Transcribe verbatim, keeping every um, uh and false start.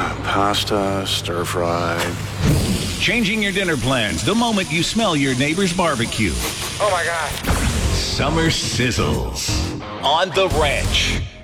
Pasta, stir fry. Changing your dinner plans the moment you smell your neighbor's barbecue. Oh my God. Summer Sizzles on The Ranch.